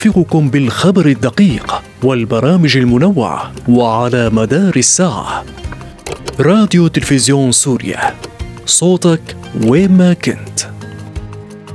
يرافقكم بالخبر الدقيق والبرامج المنوعة وعلى مدار الساعة. راديو تلفزيون سوريا، صوتك وين ما كنت.